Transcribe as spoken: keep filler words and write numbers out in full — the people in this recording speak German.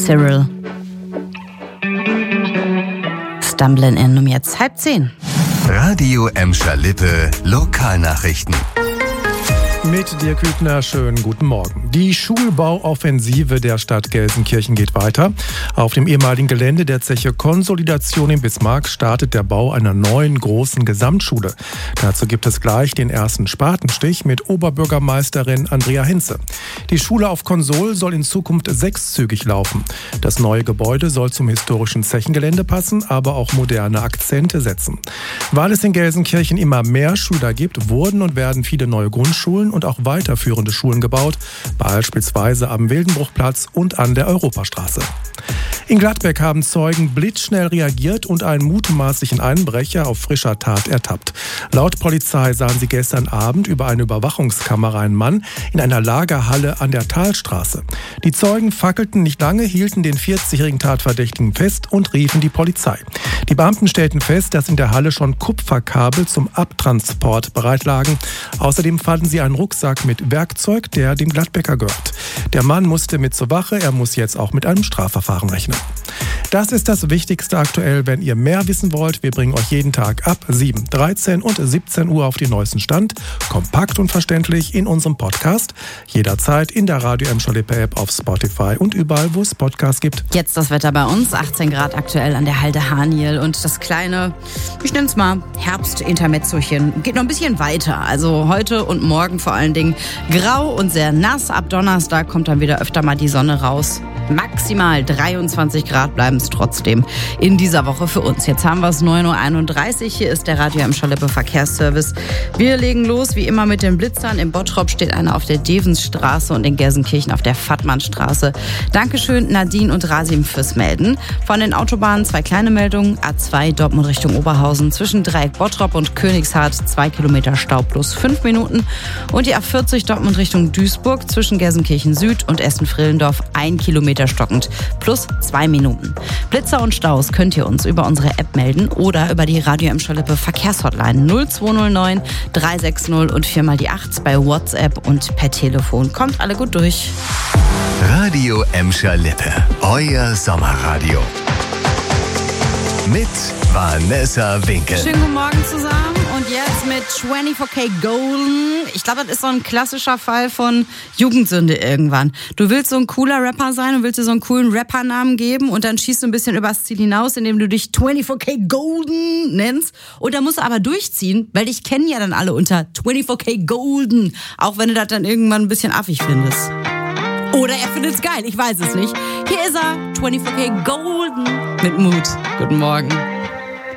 Cyril. Stumbling in um jetzt halb zehn. Radio Emscher Lippe, Lokalnachrichten. Mit Dirk Hübner, schönen guten Morgen. Die Schulbauoffensive der Stadt Gelsenkirchen geht weiter. Auf dem ehemaligen Gelände der Zeche Konsolidation in Bismarck startet der Bau einer neuen großen Gesamtschule. Dazu gibt es gleich den ersten Spatenstich mit Oberbürgermeisterin Andrea Hinze. Die Schule auf Konsol soll in Zukunft sechszügig laufen. Das neue Gebäude soll zum historischen Zechengelände passen, aber auch moderne Akzente setzen. Weil es in Gelsenkirchen immer mehr Schüler gibt, wurden und werden viele neue Grundschulen und auch weiterführende Schulen gebaut, beispielsweise am Wildenbruchplatz und an der Europastraße. In Gladbeck haben Zeugen blitzschnell reagiert und einen mutmaßlichen Einbrecher auf frischer Tat ertappt. Laut Polizei sahen sie gestern Abend über eine Überwachungskamera einen Mann in einer Lagerhalle an der Talstraße. Die Zeugen fackelten nicht lange, hielten den vierzigjährigen Tatverdächtigen fest und riefen die Polizei. Die Beamten stellten fest, dass in der Halle schon Kupferkabel zum Abtransport bereit lagen. Außerdem fanden sie einen Rucksack mit Werkzeug, der dem Gladbecker gehört. Der Mann musste mit zur Wache, er muss jetzt auch mit einem Strafverfahren rechnen. Das ist das Wichtigste aktuell. Wenn ihr mehr wissen wollt, wir bringen euch jeden Tag ab sieben, dreizehn und siebzehn Uhr auf den neuesten Stand. Kompakt und verständlich in unserem Podcast. Jederzeit in der Radio Emscher Lippe App, auf Spotify und überall, wo es Podcasts gibt. Jetzt das Wetter bei uns. achtzehn Grad aktuell an der Halde Haniel. Und das kleine, ich nenne es mal Herbst-Intermezzochen, geht noch ein bisschen weiter. Also heute und morgen vor allen Dingen grau und sehr nass. Ab Donnerstag kommt dann wieder öfter mal die Sonne raus. Maximal dreiundzwanzig Grad bleiben es trotzdem in dieser Woche für uns. Jetzt haben wir es neun Uhr einunddreißig. Hier ist der Radio Emscher Lippe Verkehrsservice. Wir legen los, wie immer mit den Blitzern. In Bottrop steht einer auf der Devensstraße und in Gelsenkirchen auf der Fattmannstraße. Dankeschön Nadine und Rasim fürs Melden. Von den Autobahnen zwei kleine Meldungen. A zwei Dortmund Richtung Oberhausen zwischen Dreieck Bottrop und Königshardt zwei Kilometer Stau plus fünf Minuten. Und die A vierzig Dortmund Richtung Duisburg zwischen Gelsenkirchen Süd und Essen-Frillendorf ein Kilometer stockend plus zwei Minuten. Blitzer und Staus könnt ihr uns über unsere App melden oder über die Radio Emscher Lippe Verkehrshotline null zwei null neun drei sechs null und viermal die acht bei WhatsApp und per Telefon. Kommt alle gut durch. Radio Emscher Lippe, euer Sommerradio. Mit Vanessa Winkel. Schönen guten Morgen zusammen und jetzt mit vierundzwanzig K Golden. Ich glaube, das ist so ein klassischer Fall von Jugendsünde irgendwann. Du willst so ein cooler Rapper sein und willst dir so einen coolen Rappernamen geben und dann schießt du ein bisschen übers Ziel hinaus, indem du dich vierundzwanzig K Golden nennst. Und da musst du aber durchziehen, weil dich kennen ja dann alle unter vierundzwanzig K Golden. Auch wenn du das dann irgendwann ein bisschen affig findest. Oder er findet es geil, ich weiß es nicht. Hier ist er, vierundzwanzig K Golden mit Mut. Guten Morgen.